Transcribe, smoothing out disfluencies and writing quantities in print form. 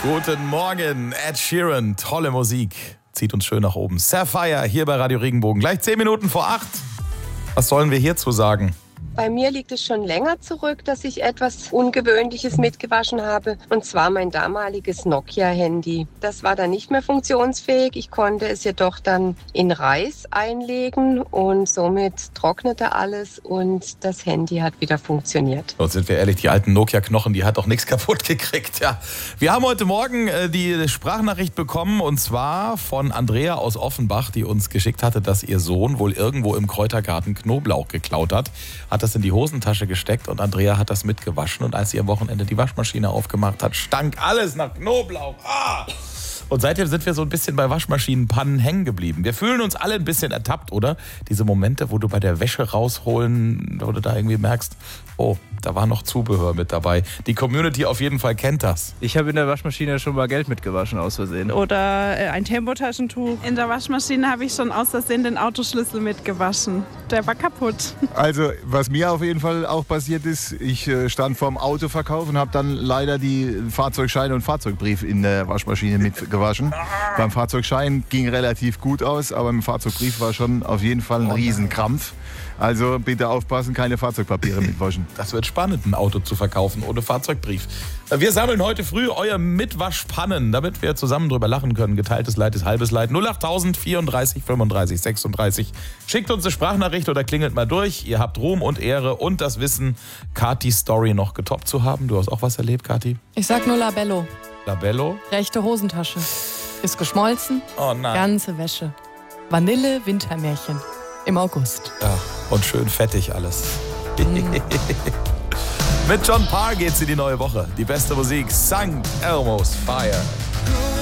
Guten Morgen, Ed Sheeran, tolle Musik, zieht uns schön nach oben. Sapphire hier bei Radio Regenbogen, gleich 10 Minuten vor 8. Was sollen wir hierzu sagen? Bei mir liegt es schon länger zurück, dass ich etwas Ungewöhnliches mitgewaschen habe. Und zwar mein damaliges Nokia-Handy. Das war dann nicht mehr funktionsfähig. Ich konnte es jedoch dann in Reis einlegen und somit trocknete alles und das Handy hat wieder funktioniert. Und sind wir ehrlich, die alten Nokia-Knochen, die hat doch nichts kaputt gekriegt. Ja. Wir haben heute Morgen die Sprachnachricht bekommen und zwar von Andrea aus Offenbach, die uns geschickt hatte, dass ihr Sohn wohl irgendwo im Kräutergarten Knoblauch geklaut hat. Hat das in die Hosentasche gesteckt und Andrea hat das mitgewaschen und als sie am Wochenende die Waschmaschine aufgemacht hat, stank alles nach Knoblauch. Ah! Und seitdem sind wir so ein bisschen bei Waschmaschinenpannen hängen geblieben. Wir fühlen uns alle ein bisschen ertappt, oder? Diese Momente, wo du bei der Wäsche rausholen, wo du da irgendwie merkst, oh, da war noch Zubehör mit dabei. Die Community auf jeden Fall kennt das. Ich habe in der Waschmaschine schon mal Geld mitgewaschen, aus Versehen. Oder ein Tempotaschentuch. In der Waschmaschine habe ich schon aus Versehen den Autoschlüssel mitgewaschen. Der war kaputt. Also, was mir auf jeden Fall auch passiert ist, ich stand vorm Autoverkauf und habe dann leider die Fahrzeugscheine und Fahrzeugbrief in der Waschmaschine mitgewaschen. Beim Fahrzeugschein ging relativ gut aus, aber im Fahrzeugbrief war schon auf jeden Fall ein Riesenkrampf. Also bitte aufpassen, keine Fahrzeugpapiere mitwaschen. Das wird spannend, ein Auto zu verkaufen ohne Fahrzeugbrief. Wir sammeln heute früh euer Mitwaschpannen, damit wir zusammen drüber lachen können. Geteiltes Leid ist halbes Leid. 08000 34 35 36. Schickt uns eine Sprachnachricht oder klingelt mal durch. Ihr habt Ruhm und Ehre und das Wissen, Katis Story noch getoppt zu haben. Du hast auch was erlebt, Kathi? Ich sag nur Labello. Labello? Rechte Hosentasche. Ist geschmolzen. Oh nein. Ganze Wäsche. Vanille Wintermärchen. Im August. Ja, und schön fettig alles. Mit John Parr geht's in die neue Woche. Die beste Musik, St. Elmo's Fire.